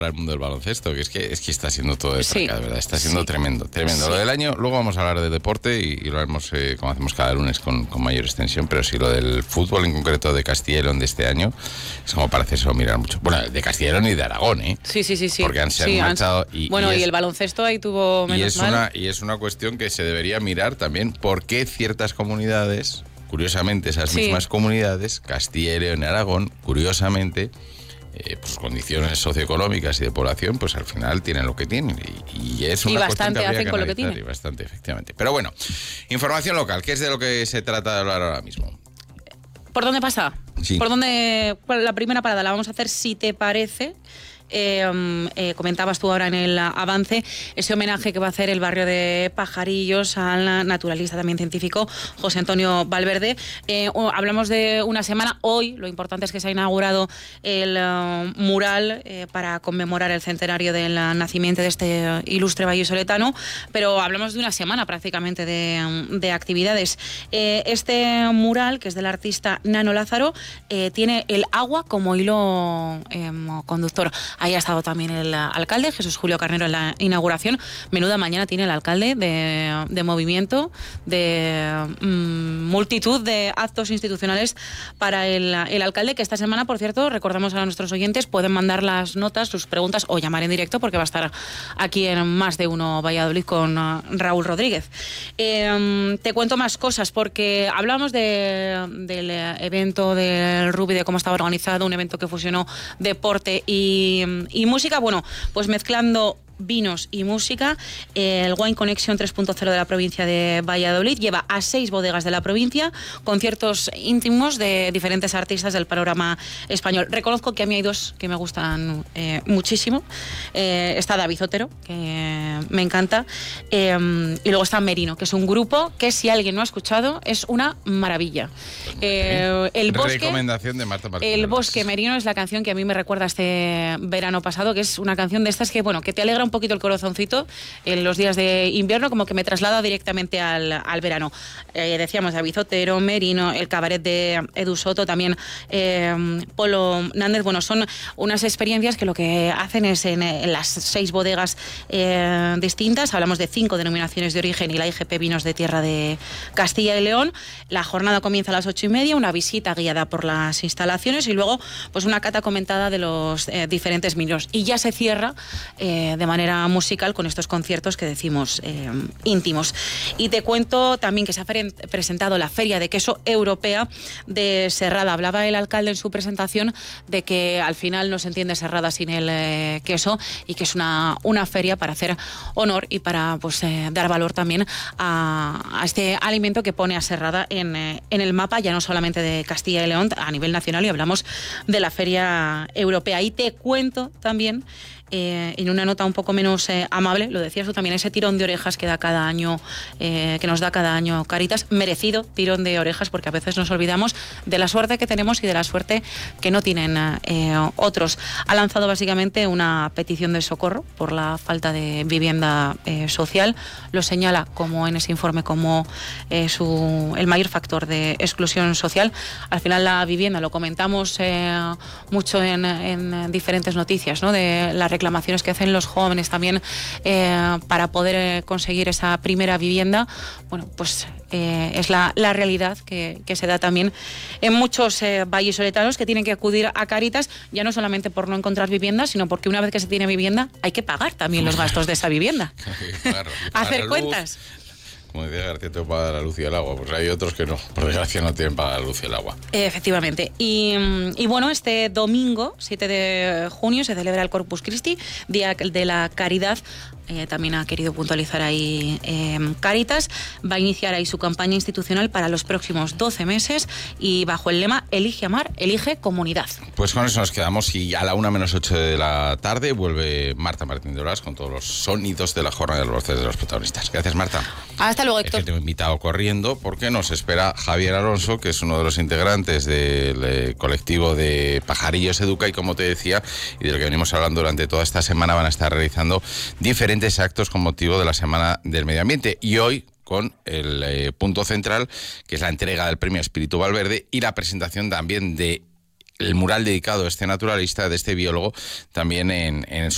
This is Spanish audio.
el mundo del baloncesto, que es que está siendo todo de traca, de verdad, está siendo tremendo. Sí. Lo del año, luego vamos a hablar de deporte y lo haremos como hacemos cada lunes con mayor extensión, pero sí lo del fútbol en concreto de Castilla y León de este año es como para hacérselo mirar mucho. Bueno, de Castilla y León y de Aragón, ¿eh? Sí. Porque se han marchado y el baloncesto ahí tuvo menos mal. Y es una cuestión que se debería mirar también por qué ciertas comunidades, curiosamente esas mismas comunidades, Castilla y León y Aragón, curiosamente, pues condiciones socioeconómicas y de población, pues al final tienen lo que tienen y es una cuestión que habría que analizar, y bastante, efectivamente. Pero bueno, información local, ¿qué es de lo que se trata de hablar ahora mismo? ¿Por dónde pasa? Sí. La primera parada la vamos a hacer, si te parece. Comentabas tú ahora en el avance ese homenaje que va a hacer el barrio de Pajarillos al naturalista también científico José Antonio Valverde. Hablamos de una semana. Hoy lo importante es que se ha inaugurado el mural para conmemorar el centenario del nacimiento de este ilustre vallisoletano, pero hablamos de una semana prácticamente de actividades. Este mural, que es del artista Nano Lázaro, tiene el agua como hilo conductor. Ahí ha estado también el alcalde, Jesús Julio Carnero, en la inauguración. Menuda mañana tiene el alcalde de movimiento, de multitud de actos institucionales para el alcalde, que esta semana, por cierto, recordamos a nuestros oyentes, pueden mandar las notas, sus preguntas o llamar en directo, porque va a estar aquí en Más de Uno Valladolid con Raúl Rodríguez. Te cuento más cosas, porque hablamos del evento del rugby, de cómo estaba organizado, un evento que fusionó deporte y música. Bueno, pues mezclando vinos y música, el Wine Connection 3.0 de la provincia de Valladolid lleva a 6 bodegas de la provincia, conciertos íntimos de diferentes artistas del panorama español. Reconozco que a mí hay 2 que me gustan muchísimo. Está David Otero, que me encanta, y luego está Merino, que es un grupo que, si alguien no ha escuchado, es una maravilla. El Bosque, recomendación de Marta Martínez. El Bosque Merino es la canción que a mí me recuerda a este verano pasado, que es una canción de estas que, bueno, que te alegra un poquito el corazoncito en los días de invierno, como que me traslada directamente al verano. Decíamos David Otero, Merino, el cabaret de Edu Soto, también Polo Nández. Bueno, son unas experiencias que lo que hacen es en las 6 bodegas distintas. Hablamos de 5 denominaciones de origen y la IGP Vinos de Tierra de Castilla y León. La jornada comienza a las 8:30, una visita guiada por las instalaciones y luego pues una cata comentada de los diferentes vinos. Y ya se cierra de manera musical con estos conciertos que decimos íntimos. Y te cuento también que se ha presentado la Feria de Queso Europea de Serrada. Hablaba el alcalde en su presentación de que al final no se entiende Serrada sin el queso, y que es una feria para hacer honor y para pues dar valor también a este alimento que pone a Serrada en el mapa, ya no solamente de Castilla y León, a nivel nacional, y hablamos de la Feria Europea. Y te cuento también, en una nota un poco menos amable, lo decías tú también, ese tirón de orejas que da cada año, que nos da cada año Cáritas, merecido tirón de orejas, porque a veces nos olvidamos de la suerte que tenemos y de la suerte que no tienen otros. Ha lanzado básicamente una petición de socorro por la falta de vivienda social. Lo señala como en ese informe como el mayor factor de exclusión social. Al final la vivienda, lo comentamos mucho en diferentes noticias, ¿no?, de la reclamaciones que hacen los jóvenes también para poder conseguir esa primera vivienda. Bueno, pues es la realidad que se da también en muchos vallisoletanos, que tienen que acudir a Cáritas, ya no solamente por no encontrar vivienda, sino porque una vez que se tiene vivienda hay que pagar también los gastos de esa vivienda. Hacer cuentas. Como decía García, tengo que pagar la luz y el agua. Pues hay otros que no, por desgracia, no tienen pagar la luz y el agua. Efectivamente. Y bueno, este domingo, 7 de junio, se celebra el Corpus Christi, Día de la Caridad. También ha querido puntualizar ahí Cáritas. Va a iniciar ahí su campaña institucional para los próximos 12 meses y bajo el lema Elige Amar, Elige Comunidad. Pues con eso nos quedamos, y a la 1:08 de la tarde vuelve Marta Martín de Orás con todos los sonidos de la jornada de los voces de los protagonistas. Gracias, Marta. Hasta luego, Héctor. Es que te he invitado corriendo porque nos espera Javier Alonso, que es uno de los integrantes del colectivo de Pajarillos Educa, y como te decía, y de lo que venimos hablando durante toda esta semana, van a estar realizando diferentes actos con motivo de la Semana del Medio Ambiente. Y hoy, con el punto central, que es la entrega del premio Espíritu Valverde y la presentación también de el mural dedicado a este naturalista, de este biólogo, también en su